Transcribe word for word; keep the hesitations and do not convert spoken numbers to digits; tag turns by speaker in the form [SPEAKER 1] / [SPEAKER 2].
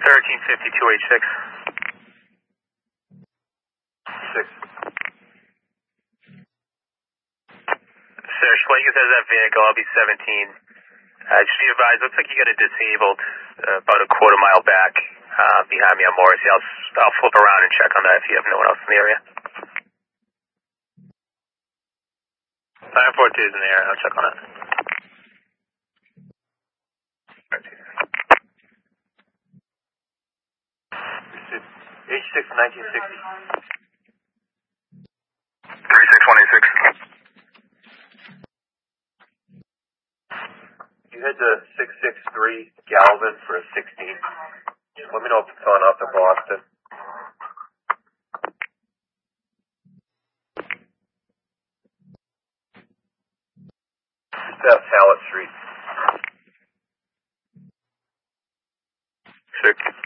[SPEAKER 1] thirteen fifty-two H six.
[SPEAKER 2] Six.
[SPEAKER 1] Sir, Schweiger says that vehicle, I'll be seventeen. Uh, just be advised, looks like you got it disabled uh, about a quarter mile back uh, behind me on Morrissey. I'll, I'll flip around and check on that if you have no one else in the area. nine four two is in the area, I'll check on it.
[SPEAKER 2] H six nineteen sixty.
[SPEAKER 3] thirty-six twenty-six.
[SPEAKER 2] You head to six six three Galvin for a sixteen. Let me know if it's on up to Boston. That's Hallett Street.
[SPEAKER 1] Six.